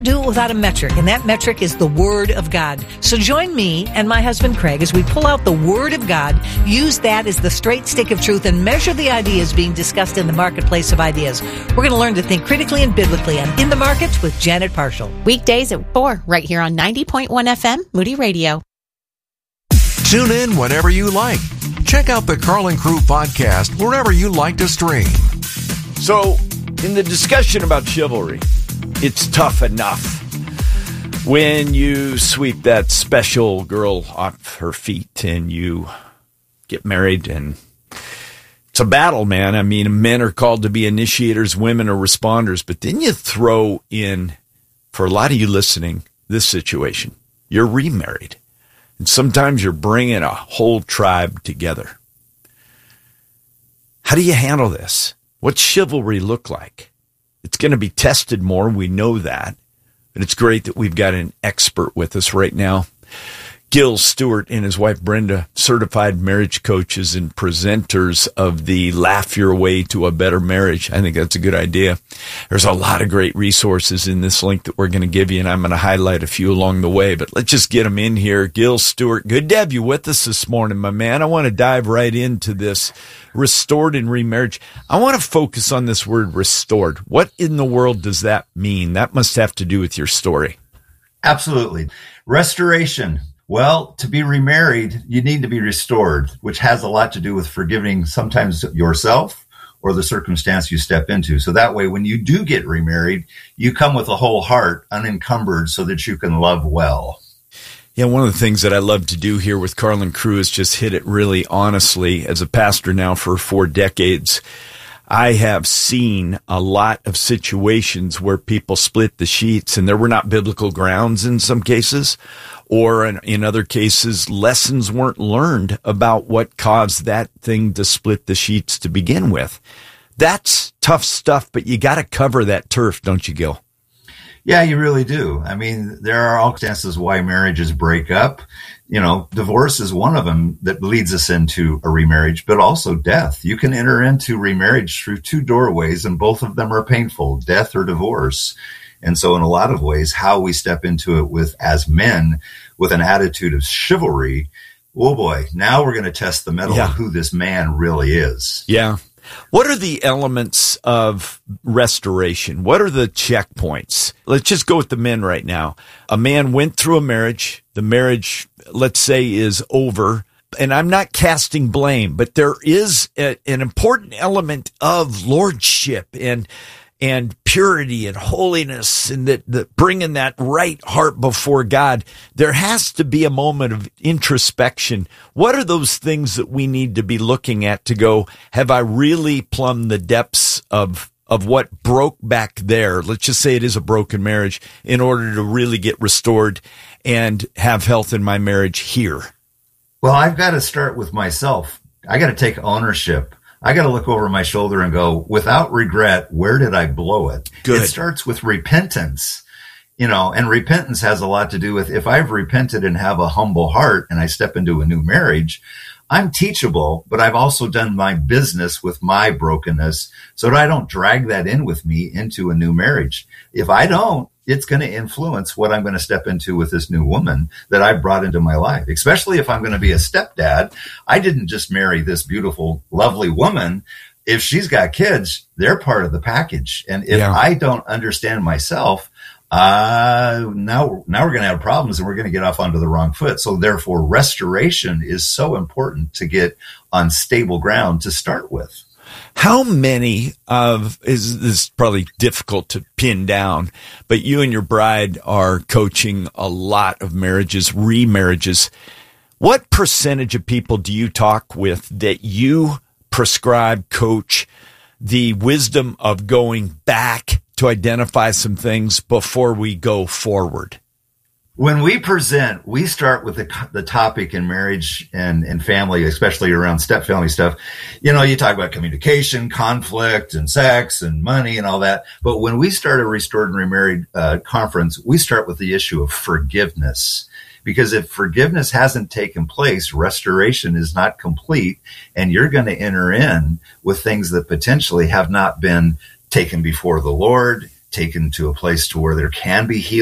Do it without a metric, and that metric is the Word of God. So join me and my husband Craig as we pull out the Word of God, use that as the straight stick of truth, and measure the ideas being discussed in the marketplace of ideas. We're going to learn to think critically and biblically on In the Markets with Janet Parshall. Weekdays at 4, right here on 90.1 FM, Moody Radio. Tune in whenever you like. Check out the Carlin Crew podcast wherever you like to stream. So, in the discussion about chivalry, it's tough enough when you sweep that special girl off her feet and you get married, and it's a battle, man. I mean, men are called to be initiators, women are responders, but then you throw in, for a lot of you listening, this situation. You're remarried, and sometimes you're bringing a whole tribe together. How do you handle this? What's chivalry look like? It's going to be tested more. We know that. But it's great that we've got an expert with us right now. Gil Stewart and his wife Brenda, certified marriage coaches and presenters of the Laugh Your Way to a Better Marriage. I think that's a good idea. There's a lot of great resources in this link that we're going to give you, and I'm going to highlight a few along the way. But let's just get them in here. Gil Stewart, good to have you with us this morning, my man. I want to dive right into this restored and remarriage. I want to focus on this word restored. What in the world does that mean? That must have to do with your story. Absolutely. Restoration. Well, to be remarried, you need to be restored, which has a lot to do with forgiving sometimes yourself or the circumstance you step into. So that way, when you do get remarried, you come with a whole heart, unencumbered, so that you can love well. Yeah, one of the things that I love to do here with Carlin Crew is just hit it really honestly. As a pastor now for 4 decades, I have seen a lot of situations where people split the sheets, and there were not biblical grounds in some cases, or in other cases, lessons weren't learned about what caused that thing to split the sheets to begin with. That's tough stuff, but you got to cover that turf, don't you, Gil? Yeah, you really do. I mean, there are all chances why marriages break up. You know, divorce is one of them that leads us into a remarriage, but also death. You can enter into remarriage through 2 doorways, and both of them are painful, death or divorce. And so in a lot of ways, how we step into it with, as men, with an attitude of chivalry, oh boy, now we're going to test the mettle of who this man really is. Yeah. What are the elements of restoration? What are the checkpoints? Let's just go with the men right now. A man went through a marriage. The marriage, let's say, is over. And I'm not casting blame, but there is an important element of lordship and purity and holiness, and that bringing that right heart before God. There has to be a moment of introspection. What are those things that we need to be looking at to go, have I really plumbed the depths of what broke back there? Let's just say it is a broken marriage, in order to really get restored and have health in my marriage here. Well, I've got to start with myself. I got to take ownership. I got to look over my shoulder and go, without regret, where did I blow it? Good. It starts with repentance, and repentance has a lot to do with, if I've repented and have a humble heart and I step into a new marriage, I'm teachable, but I've also done my business with my brokenness so that I don't drag that in with me into a new marriage. If I don't, it's going to influence what I'm going to step into with this new woman that I brought into my life, especially if I'm going to be a stepdad. I didn't just marry this beautiful, lovely woman. If she's got kids, they're part of the package. And if I don't understand myself, now we're going to have problems, and we're going to get off onto the wrong foot. So therefore, restoration is so important to get on stable ground to start with. How many this is probably difficult to pin down, but you and your bride are coaching a lot of marriages, remarriages. What percentage of people do you talk with that you prescribe, coach, the wisdom of going back to identify some things before we go forward? When we present, we start with the topic in marriage and family, especially around step family stuff. You talk about communication, conflict, and sex and money and all that. But when we start a Restored and Remarried conference, we start with the issue of forgiveness. Because if forgiveness hasn't taken place, restoration is not complete, and you're going to enter in with things that potentially have not been taken before the Lord. taken to a place to where there can be healing